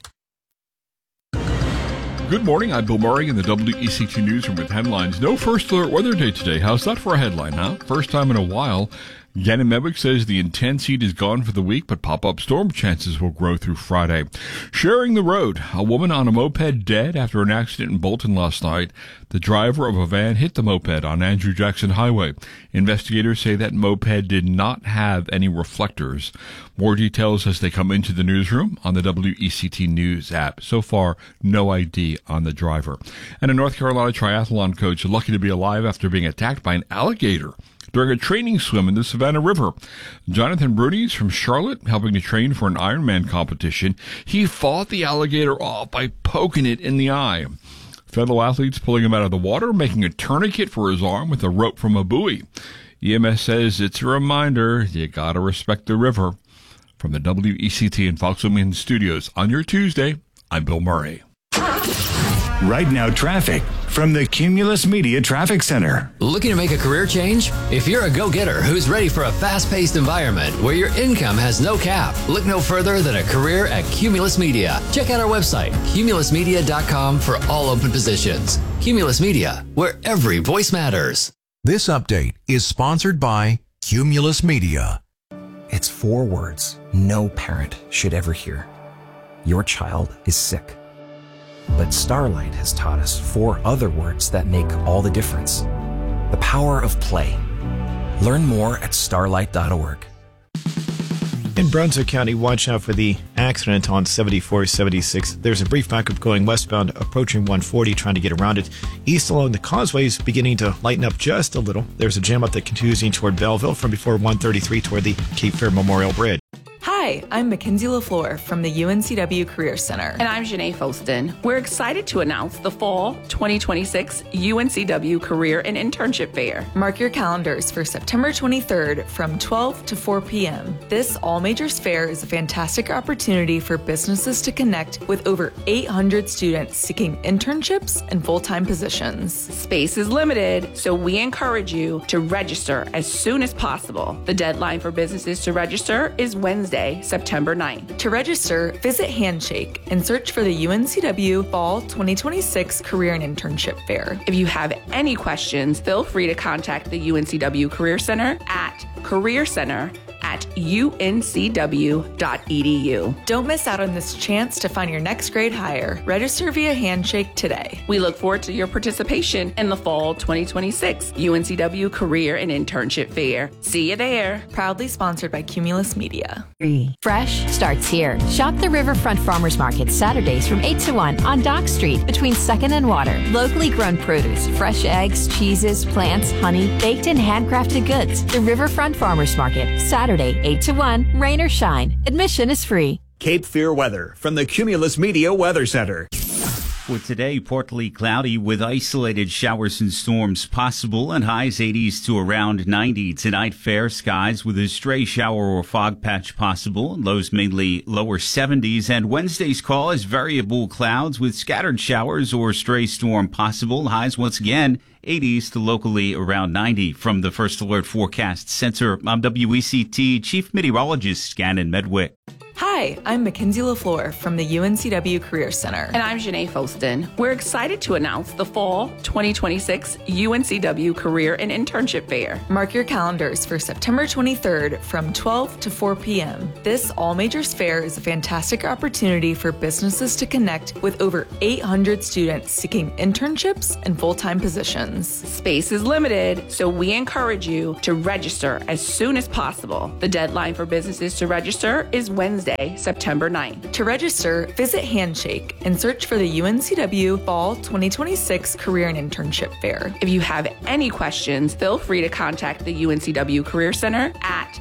Good morning, I'm Bill Murray in the WECT Newsroom with headlines. No first alert weather day today. How's that for a headline, huh? First time in a while. Gannon Mebick says the intense heat is gone for the week, but pop-up storm chances will grow through Friday. Sharing the road. A woman on a moped dead after an accident in Bolton last night. The driver of a van hit the moped on Andrew Jackson Highway. Investigators say that moped did not have any reflectors. More details as they come into the newsroom on the WECT News app. So far, no ID on the driver. And a North Carolina triathlon coach lucky to be alive after being attacked by an alligator during a training swim in the Savannah River. Jonathan Bruni is from Charlotte, helping to train for an Ironman competition. He fought the alligator off by poking it in the eye. Fellow athletes pulling him out of the water, making a tourniquet for his arm with a rope from a buoy. EMS says it's a reminder you gotta respect the river. From the WECT and Fox Women Studios on your Tuesday, I'm Bill Murray. Right now, traffic from the Cumulus Media Traffic Center. Looking to make a career change? If you're a go-getter who's ready for a fast-paced environment where your income has no cap, look no further than a career at Cumulus Media. Check out our website, cumulusmedia.com, for all open positions. Cumulus Media, where every voice matters. This update is sponsored by Cumulus Media. It's 4 words no parent should ever hear. Your child is sick. But Starlight has taught us 4 other words that make all the difference. The power of play. Learn more at starlight.org. In Brunswick County, watch out for the accident on 7476. There's a brief backup going westbound, approaching 140, trying to get around it. East along the causeways, beginning to lighten up just a little. There's a jam up that continues toward Belleville from before 133 toward the Cape Fear Memorial Bridge. Hi, I'm Mackenzie LaFleur from the UNCW Career Center. And I'm Janae Folston. We're excited to announce the Fall 2026 UNCW Career and Internship Fair. Mark your calendars for September 23rd from 12 to 4 p.m. This all-majors fair is a fantastic opportunity for businesses to connect with over 800 students seeking internships and full-time positions. Space is limited, so we encourage you to register as soon as possible. The deadline for businesses to register is Wednesday, September 9th. To register, visit Handshake and search for the UNCW Fall 2026 Career and Internship Fair. If you have any questions, feel free to contact the UNCW Career Center at careercenter@uncw.edu. Don't miss out on this chance to find your next grade hire. Register via Handshake today. We look forward to your participation in the Fall 2026 UNCW Career and Internship Fair. See you there. Proudly sponsored by Cumulus Media. Fresh starts here. Shop the Riverfront Farmers Market Saturdays from 8 to 1 on Dock Street between 2nd and Water. Locally grown produce, fresh eggs, cheeses, plants, honey, baked and handcrafted goods. The Riverfront Farmers Market, Saturday, 8 to 1, rain or shine. Admission is free. Cape Fear weather from the Cumulus Media Weather Center. For today, partly cloudy with isolated showers and storms possible and highs 80s to around 90. Tonight, fair skies with a stray shower or fog patch possible. Lows mainly lower 70s. And Wednesday's call is variable clouds with scattered showers or stray storm possible. Highs once again 80s to locally around 90. From the First Alert Forecast Center, I'm WECT Chief Meteorologist Shannon Medwick. Hi, I'm Mackenzie LaFleur from the UNCW Career Center. And I'm Janae Foston. We're excited to announce the Fall 2026 UNCW Career and Internship Fair. Mark your calendars for September 23rd from 12 to 4 p.m. This all-majors fair is a fantastic opportunity for businesses to connect with over 800 students seeking internships and full-time positions. Space is limited, so we encourage you to register as soon as possible. The deadline for businesses to register is Wednesday, September 9th. To register, visit Handshake and search for the UNCW Fall 2026 Career and Internship Fair. If you have any questions, feel free to contact the UNCW Career Center at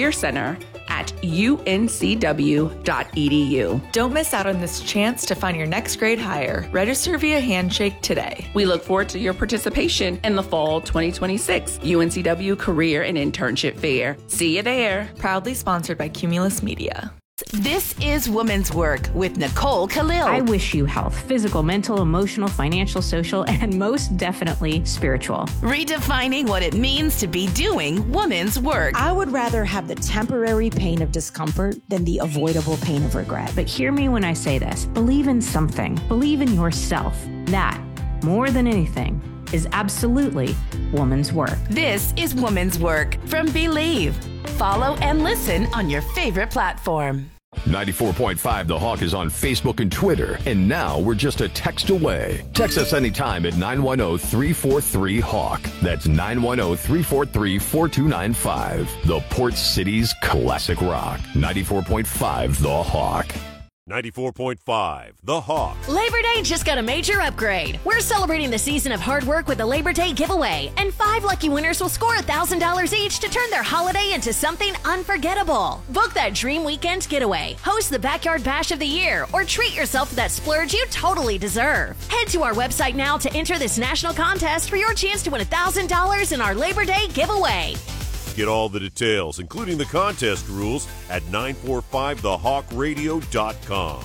careercenter@uncw.edu. Don't miss out on this chance to find your next grade hire. Register via Handshake today. We look forward to your participation in the Fall 2026 UNCW Career and Internship Fair. See you there. Proudly sponsored by Cumulus Media. This is Women's Work with Nicole Khalil. I wish you health, physical, mental, emotional, financial, social, and most definitely spiritual. Redefining what it means to be doing women's work. I would rather have the temporary pain of discomfort than the avoidable pain of regret. But hear me when I say this. Believe in something. Believe in yourself. That, more than anything, is absolutely woman's work. This is Women's Work from Believe. Follow and listen on your favorite platform. 94.5 The Hawk is on Facebook and Twitter, and now we're just a text away. Text us anytime at 910-343-HAWK. That's 910-343-4295. The Port City's classic rock. 94.5 The Hawk. 94.5 The Hawk. Labor Day just got a major upgrade. We're celebrating the season of hard work with the Labor Day giveaway, and 5 lucky winners will score $1,000 each to turn their holiday into something unforgettable. Book that dream weekend getaway, host the Backyard Bash of the Year, or treat yourself to that splurge you totally deserve. Head to our website now to enter this national contest for your chance to win $1,000 in our Labor Day giveaway. Get all the details, including the contest rules, at 945thehawkradio.com.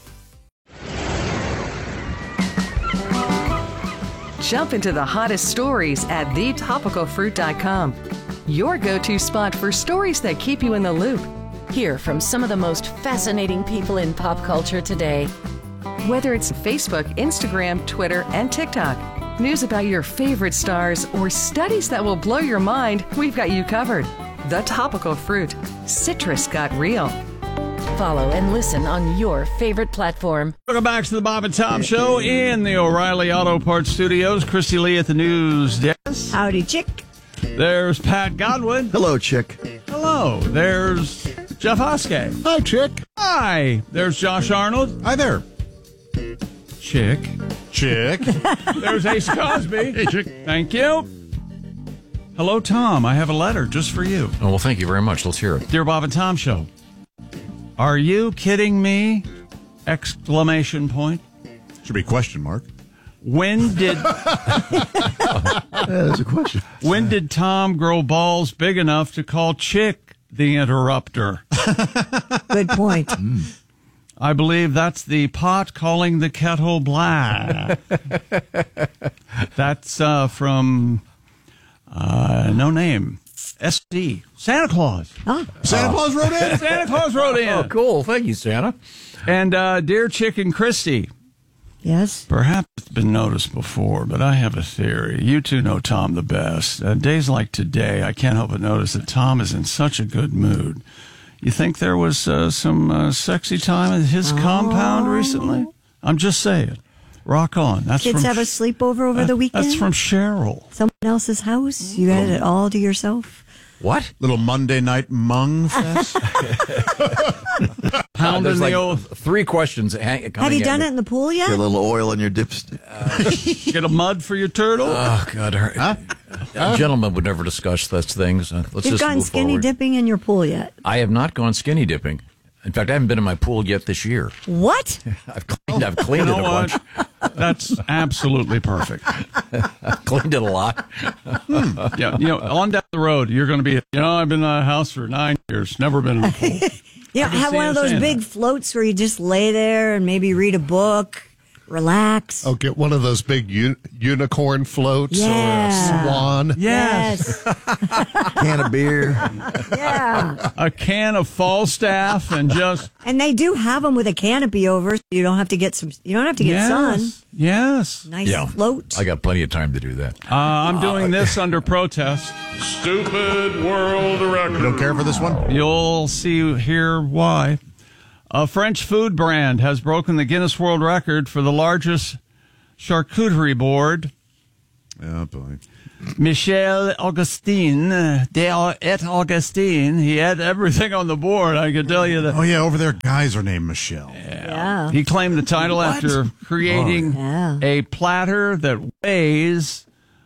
Jump into the hottest stories at thetopicalfruit.com. Your go-to spot for stories that keep you in the loop. Hear from some of the most fascinating people in pop culture today. Whether it's Facebook, Instagram, Twitter, and TikTok, news about your favorite stars, or studies that will blow your mind, we've got you covered. The Topical Fruit. Citrus got real. Follow and listen on your favorite platform. Welcome back to the Bob and Tom Show in the O'Reilly Auto Parts Studios. Christy Lee at the news desk. Howdy, Chick. There's Pat Godwin. Hello, Chick. Hello. There's Jeff Oskey. Hi, Chick. Hi. There's Josh Arnold. Hi there. Chick. There's Ace Cosby. Hey, Chick. Thank you. Hello, Tom. I have a letter just for you. Oh, well, thank you very much. Let's hear it. Dear Bob and Tom Show. Are you kidding me? Exclamation point. Should be question mark. When did... That's a question. When did Tom grow balls big enough to call Chick the interrupter? Good point. I believe that's the pot calling the kettle black. That's from no name. SD. Santa Claus. Oh. Santa Claus wrote in? Santa Claus wrote in. Oh, cool. Thank you, Santa. And dear Chick and Christy. Yes? Perhaps it's been noticed before, but I have a theory. You two know Tom the best. Days like today, I can't help but notice that Tom is in such a good mood. You think there was some sexy time at his compound recently? I'm just saying. Rock on. That's Kids have a sleepover over the weekend? That's from Cheryl. Someone else's house? You had it all to yourself? What? Little Monday night mung fest? Pounding the old... 3 questions. Have you done it in the pool yet? Get a little oil in your dipstick. Get a mud for your turtle? Oh, God. A gentleman would never discuss such things. Let's You've just gone move skinny forward. dipping in your pool yet? I have not gone skinny dipping. In fact, I haven't been in my pool yet this year. What? I've cleaned it a bunch. That's absolutely perfect. I've cleaned it a lot. Yeah, on down the road, you're going to be, I've been in a house for 9 years, never been in a pool. Have one of those big floats where you just lay there and maybe read a book. Relax. Oh, get one of those big unicorn floats or a swan. Yes. Can of beer. Yeah. A can of Falstaff and just. And they do have them with a canopy over, so you don't have to get sun. Yes. Nice float. I got plenty of time to do that. I'm doing this under protest. Stupid world record. You don't care for this one? You'll hear why. A French food brand has broken the Guinness World Record for the largest charcuterie board. Oh, boy. Michel Augustin, Augustin, he had everything on the board, I can tell you that. Oh, yeah, over there, guys are named Michelle. Yeah. He claimed the title after creating a platter that weighs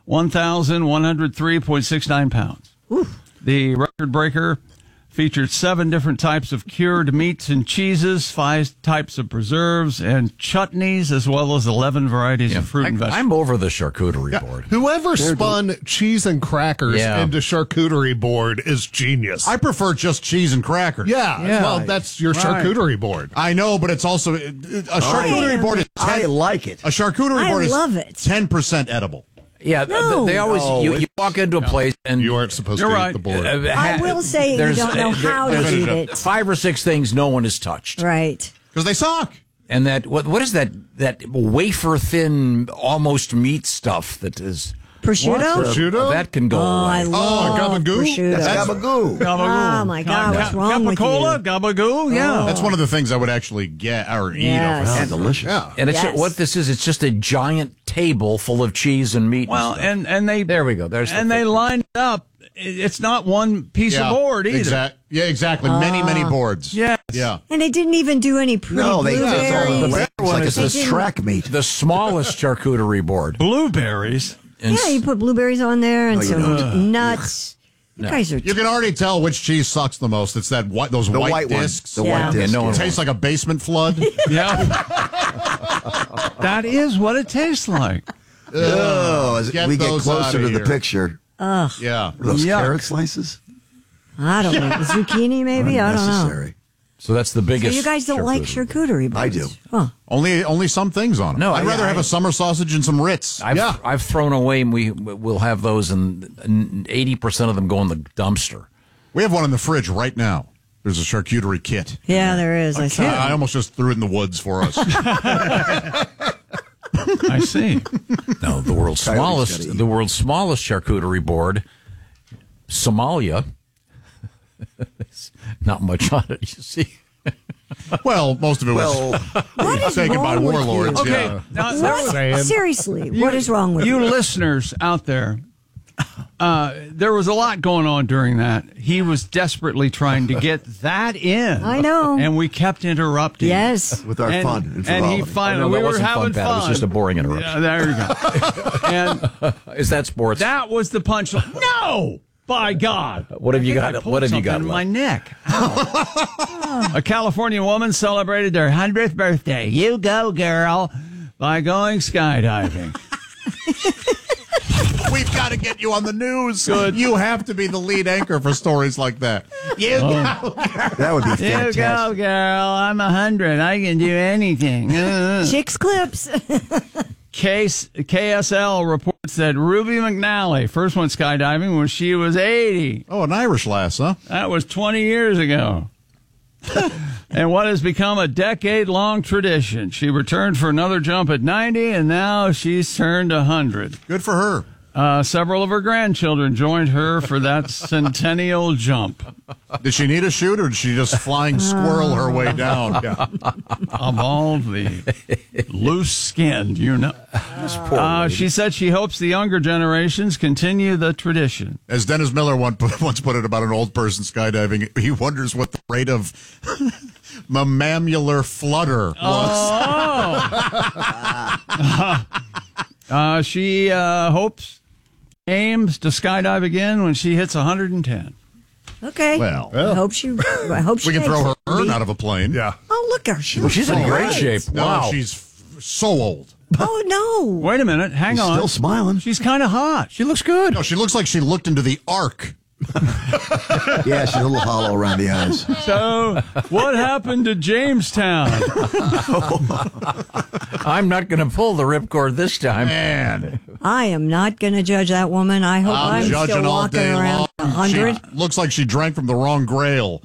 1,103.69 pounds. Oof. The record breaker featured 7 different types of cured meats and cheeses, 5 types of preserves and chutneys, as well as 11 varieties of fruit and vegetables. I'm over the charcuterie board. Whoever spun cheese and crackers into charcuterie board is genius. I prefer just cheese and crackers. Yeah. Well, that's your charcuterie board. I know, but it's also a charcuterie board is 10, I like it. A charcuterie board is love it. 10% edible. Yeah, they always you walk into a place and you aren't supposed to eat the board. I will say you don't know how to eat it. 5 or 6 things no one has touched. Right. Because they suck. And that what is that wafer thin almost meat stuff that is prosciutto? Prosciutto? That can go away. I love gabagoo? prosciutto. That's Gabagoo. Oh my God, what's wrong with you? Gabagoo, yeah. That's one of the things I would actually get or eat. Yes. Delicious. Yeah. And it's what this is. It's just a giant table full of cheese and meat. Well, and and they there we go. They line it up. It's not one piece of board either. Yeah, exactly. Many boards. Yes. Yeah. And they didn't even do any blueberries. The one is the track meat. The smallest charcuterie board. Blueberries. Yeah, you put blueberries on there and some nuts. You guys are. You can already tell which cheese sucks the most. It's that those white discs. The white discs. It tastes like a basement flood. Yeah. That is what it tastes like. As we get closer to the picture. Ugh. Yeah. Those carrot slices? I don't know. Zucchini, maybe? I don't know. So that's the biggest. So you guys don't like charcuterie boards? I do. Huh. Only some things on it. No, I'd rather have a summer sausage and some Ritz. I've thrown away, and we'll have those, and 80% of them go in the dumpster. We have one in the fridge right now. There's a charcuterie kit. Yeah, there is. I saw it. I almost just threw it in the woods for us. I see. No, the world's smallest charcuterie board, Somalia. Not much on it, you see. Well, most of it was taken by warlords. Okay, yeah. Seriously, what is wrong with you? You listeners out there, there was a lot going on during that. He was desperately trying to get that in. I know. And we kept interrupting. Yes. With our fun. And he finally, we were having fun. It was just a boring interruption. Yeah, there you go. And is that sports? That was the punchline. No! By God. What have you got? What have you got? In my neck. A California woman celebrated their 100th birthday. You go, girl, by going skydiving. We've got to get you on the news. Good. You have to be the lead anchor for stories like that. You go, girl. That would be fantastic. You go, girl. I'm 100. I can do anything. Chicks clips. KSL reports that Ruby McNally first went skydiving when she was 80. Oh, an Irish lass, huh? That was 20 years ago. And what has become a decade-long tradition. She returned for another jump at 90, and now she's turned 100. Good for her. Several of her grandchildren joined her for that centennial jump. Did she need a chute, or did she just flying squirrel her way down? Yeah. Of all the loose-skinned, she said she hopes the younger generations continue the tradition. As Dennis Miller once put it about an old person skydiving, he wonders what the rate of mammamular flutter was. She aims to skydive again when she hits 110. Okay. Well, I hope she. we can makes throw her it. urn out of a plane. Yeah. Oh, look at her. She's in great shape. Wow. No, she's so old. Oh no! Wait a minute. Hang on. Still smiling. She's kind of hot. She looks good. No, she looks like she looked into the ark. Yeah, she's a little hollow around the eyes. So, what happened to Jamestown? I'm not going to pull the ripcord this time. Man. I am not going to judge that woman. I hope I'm judging still all walking day around long. 100. She looks like she drank from the wrong grail.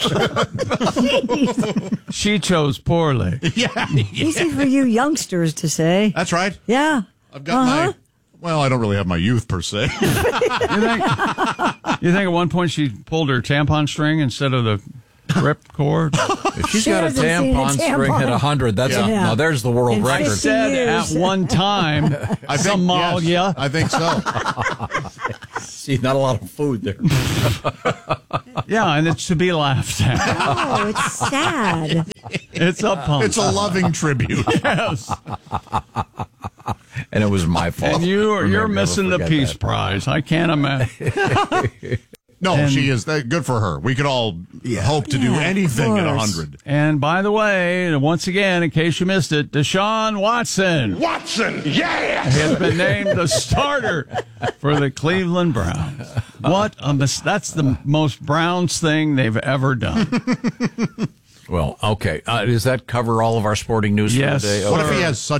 She chose poorly. Yeah. Easy for you youngsters to say. That's right. Yeah. I've got my. Well, I don't really have my youth per se. You think at one point she pulled her tampon string instead of the rip cord? If she's got a tampon string at 100, that's now there's the world record. I said at one time, Somalia. Yes, I think so. See, not a lot of food there. Yeah, and it's to be laughed at. Oh, it's sad. It's a pump. It's a loving tribute. Yes. And it was my fault. And you're missing the Peace Prize. I can't imagine. No, she is. Good for her. We could all hope to do anything at 100. And by the way, once again, in case you missed it, Deshaun Watson. Watson, yes! Has been named the starter for the Cleveland Browns. What a that's the most Browns thing they've ever done. Well, okay. Does that cover all of our sporting news for Yes, today? What if he has such